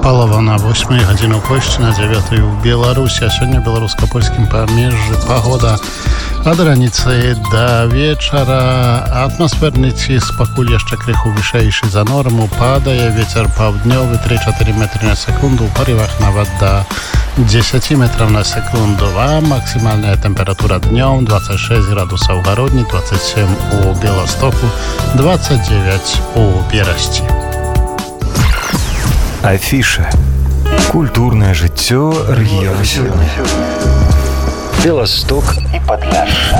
Палова на 8 гадзіну польшчы, на 9 у Беларусі. А сёння беларуска-польскім памежжы пагода ад раніцы да вечара. Атмасферны ціск пакуль яшчэ крыху вышэйшы за норму, падае вецер паўднёвы 3-4 метры на секунду, у парывах нават да 10 метров на секунду, а максимальная температура днем 26 градусов в Городне, 27 у Белостоку, 29 у Берасці. Афіша. Культурнае жыццё рэгіёну сёння. Беласток і Падляшша.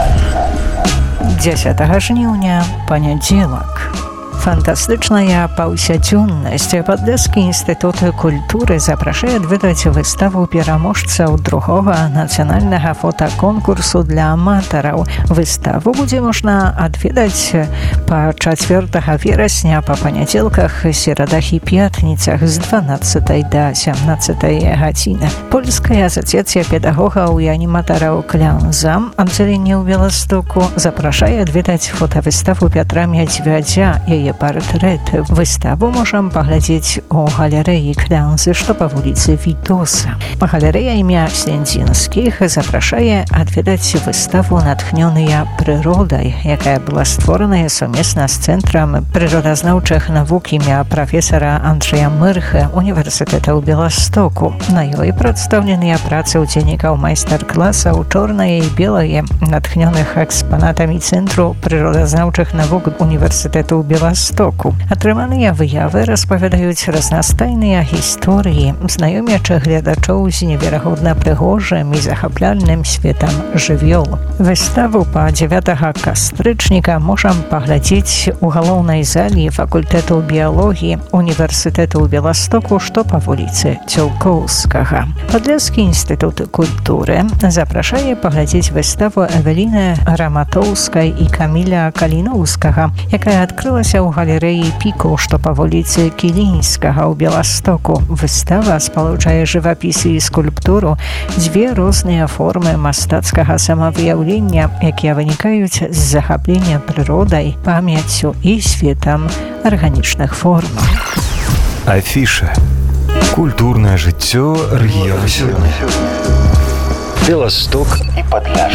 10 жніўня, панядзелак. Фантастычная паўсядзённасць. Падляшскі інстытут культуры запрашае адведаць выставу пераможцаў другога нацыянальнага фотаконкурсу для аматараў. Выставу будзе можна адведаць па 4 верасня па панядзелках, серадах і пятніцах з 12 да 17 гадзіны. Польская асацыяцыя педагогаў і аніматараў «Клянза» аддзяленне ў Беластоку запрашае адведаць фотавыставу Пятра Мядзвядзя, яе партрэт. Выставу можам паглядзець у галерэі «Клянзы», што па вуліцы Вітоса. Галерэя імя Сендзінскіх запрашае адведаць выставу «Натхнёныя прыродай», якая была створаная сумесна з Цэнтрам прыродазнаўчых навук імя прафесара Андрыя Мырхы універсітэта ў Беластоку. На ёй прадстаўленыя працы удзельнікаў майстар-класаў «Чорнае і белае», натхнёных экспанатамі Цэнтру прыродазнаўчых навук універсітэту ў Беластоку. Атрыманыя выявы распавядаюць разнастайныя гісторыі, знаёмячы гледачоў з неверагодна прыгожым і захапляльным светам жывёл. Выставу па 9 кастрычніка можам паглядзець у галоўнай залі факультэту біялогіі універсітэту ў Беластоку, што па вуліцы Цёлкоўскага. Падляшскі інстытут культуры запрашае паглядзець выставу Эвеліны Раматоўскай і Каміля Каліноўскага, якая адкрылася ў галерэі «Піку», што па вуліцы Кілінскага ў Беластоку. Выстава спалучае жывапіс і скульптуру, дзве розныя формы мастацкага самавыяўлення, якія вынікаюць з захаплення прыродай, памяццю і светам арганічных формаў. Афіша. Культурнае жыццё рэгіёну сёння. Беласток і Падляшша.